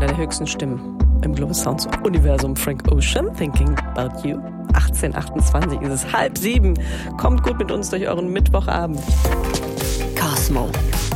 einer der höchsten Stimmen im Global Sounds Universum, Frank Ocean, Thinking About You. 18:28 ist es, 6:30. Kommt gut mit uns durch euren Mittwochabend. Cosmo.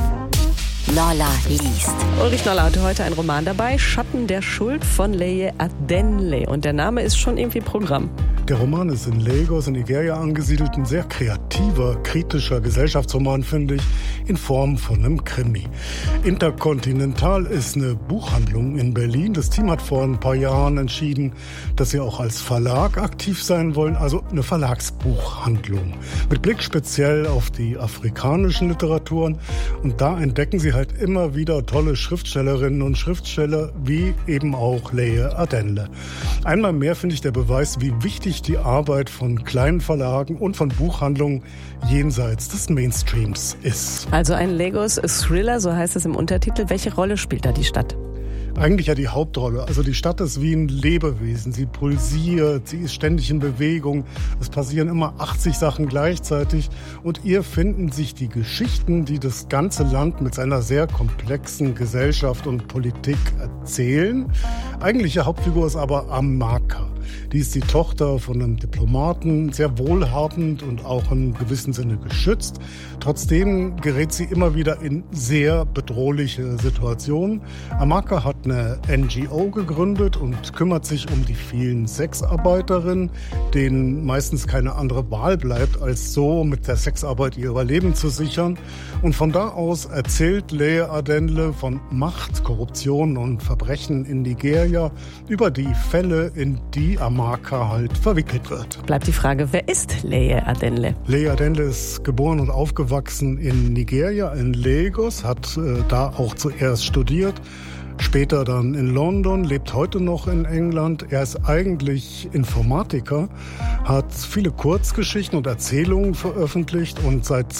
Lola liest. Ulrich Noller hatte heute einen Roman dabei, Schatten der Schuld von Leye Adenle. Und der Name ist schon irgendwie Programm. Der Roman ist in Lagos in Nigeria angesiedelt, ein sehr kreativer, kritischer Gesellschaftsroman, finde ich, in Form von einem Krimi. Intercontinental ist eine Buchhandlung in Berlin. Das Team hat vor ein paar Jahren entschieden, dass sie auch als Verlag aktiv sein wollen, also eine Verlagsbuchhandlung. Mit Blick speziell auf die afrikanischen Literaturen. Und da entdecken sie halt immer wieder tolle Schriftstellerinnen und Schriftsteller, wie eben auch Leye Adenle. Einmal mehr finde ich der Beweis, wie wichtig die Arbeit von kleinen Verlagen und von Buchhandlungen jenseits des Mainstreams ist. Also ein Lagos-Thriller, so heißt es im Untertitel. Welche Rolle spielt da die Stadt? Eigentlich ja die Hauptrolle. Also die Stadt ist wie ein Lebewesen. Sie pulsiert, sie ist ständig in Bewegung. Es passieren immer 80 Sachen gleichzeitig. Und ihr finden sich die Geschichten, die das ganze Land mit seiner sehr komplexen Gesellschaft und Politik erzählen. Eigentliche Hauptfigur ist aber Amaka. Die ist die Tochter von einem Diplomaten, sehr wohlhabend und auch in gewissem Sinne geschützt. Trotzdem gerät sie immer wieder in sehr bedrohliche Situationen. Amaka hat eine NGO gegründet und kümmert sich um die vielen Sexarbeiterinnen, denen meistens keine andere Wahl bleibt, als so mit der Sexarbeit ihr Überleben zu sichern. Und von da aus erzählt Leye Adenle von Macht, Korruption und Verbrechen in Nigeria über die Fälle, in die Amaka halt verwickelt wird. Bleibt die Frage, wer ist Leye Adenle? Leye Adenle ist geboren und aufgewachsen in Nigeria, in Lagos, hat da auch zuerst studiert. Später dann in London, lebt heute noch in England. Er ist eigentlich Informatiker, hat viele Kurzgeschichten und Erzählungen veröffentlicht und seit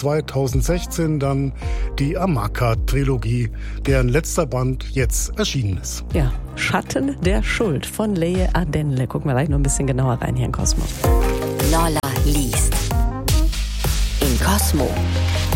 2016 dann die Amaka-Trilogie, deren letzter Band jetzt erschienen ist. Ja, Schatten der Schuld von Leye Adenle. Gucken wir gleich noch ein bisschen genauer rein hier in Cosmo. Lola liest. In Cosmo.